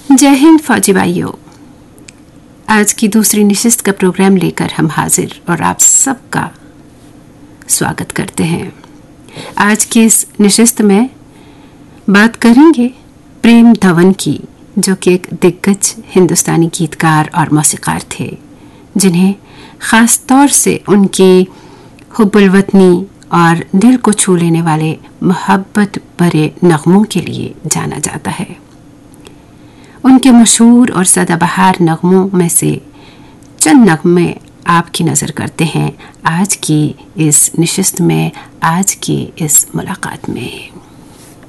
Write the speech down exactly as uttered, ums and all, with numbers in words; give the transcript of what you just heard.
जय हिंद फौजी भाइयों। आज की दूसरी नशिस्त का प्रोग्राम लेकर हम हाजिर और आप सबका स्वागत करते हैं। आज की इस नशिस्त में बात करेंगे प्रेम धवन की, जो कि एक दिग्गज हिंदुस्तानी गीतकार और मौसीकार थे, जिन्हें ख़ास तौर से उनकी हुब्बुल वतनी और दिल को छू लेने वाले मोहब्बत भरे नगमों के लिए जाना जाता है। उनके मशहूर और सदाबहार नगमों में से चंद नगमे आपकी नज़र करते हैं आज की इस नशिस्त में, आज की इस मुलाकात में।